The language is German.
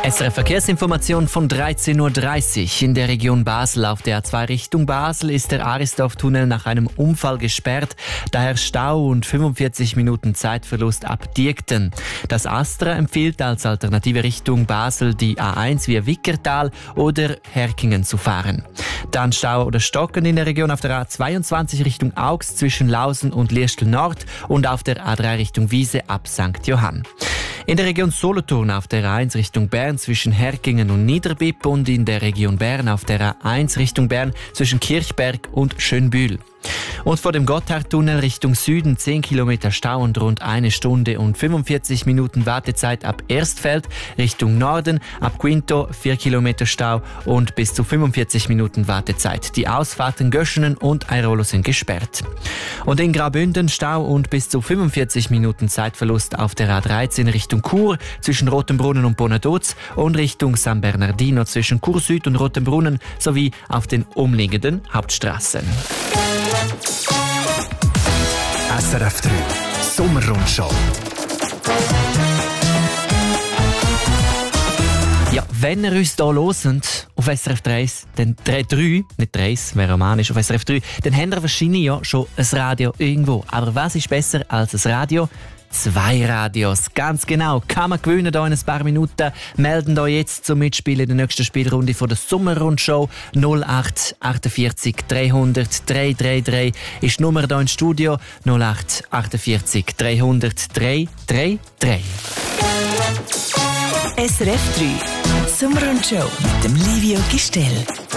SRF Verkehrsinformation von 13.30 Uhr. In der Region Basel auf der A2 Richtung Basel ist der Arisdorf-Tunnel nach einem Unfall gesperrt. Daher Stau und 45 Minuten Zeitverlust ab Diekten. Das Astra empfiehlt als alternative Richtung Basel die A1 via Wickertal oder Herkingen zu fahren. Dann Stau oder Stocken in der Region auf der A22 Richtung Augs zwischen Lausen und Liestel Nord und auf der A3 Richtung Wiese ab St. Johann. In der Region Solothurn auf der A1 Richtung Bern zwischen Herkingen und Niederbipp und in der Region Bern auf der A1 Richtung Bern zwischen Kirchberg und Schönbühl. Und vor dem Gotthardtunnel Richtung Süden 10 Kilometer Stau und rund 1 Stunde und 45 Minuten Wartezeit ab Erstfeld, Richtung Norden ab Quinto 4 Kilometer Stau und bis zu 45 Minuten Wartezeit. Die Ausfahrten Göschenen und Airolo sind gesperrt. Und in Graubünden Stau und bis zu 45 Minuten Zeitverlust auf der A13 Richtung Chur zwischen Rotenbrunnen und Bonaduz und Richtung San Bernardino zwischen Chur Süd und Rotenbrunnen sowie auf den umliegenden Hauptstraßen. SRF 3 Sommerrundschau. Ja, wenn ihr uns hier hört, auf SRF 3, dann 3, nicht 3, wäre romanisch, auf SRF 3, dann habt ihr wahrscheinlich ja schon ein Radio irgendwo. Aber was ist besser als ein Radio? 2 Radios, ganz genau. Kann man gewinnen hier in ein paar Minuten. Melden euch jetzt zum Mitspielen in der nächsten Spielrunde von der Sommerrundschau 08 48 300 333 ist die Nummer hier ins Studio 08 48 300 333. SRF 3 Sommerrundschau mit dem Livio Gistel.